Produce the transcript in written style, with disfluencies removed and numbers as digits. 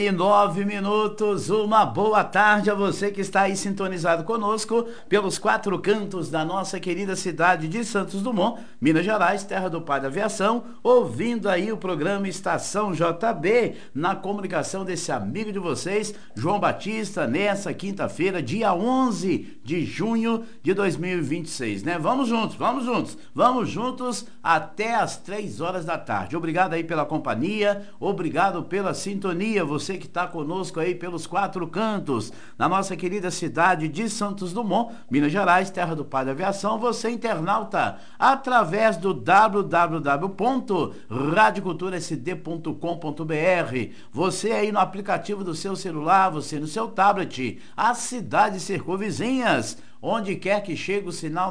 E 9 minutos, uma boa tarde a você que está aí sintonizado conosco pelos quatro cantos da nossa querida cidade de Santos Dumont, Minas Gerais, terra do pai da aviação, ouvindo aí o programa Estação JB, na comunicação desse amigo de vocês, João Batista, nessa quinta-feira, dia 11 de junho de 2026, né? Vamos juntos até as 3 horas da tarde. Obrigado aí pela companhia, obrigado pela sintonia, você que está conosco aí pelos quatro cantos, na nossa querida cidade de Santos Dumont, Minas Gerais, terra do pai da aviação, você internauta, através do www.radioculturasd.com.br, você aí no aplicativo do seu celular, você no seu tablet, as cidades circunvizinhas, onde quer que chegue o sinal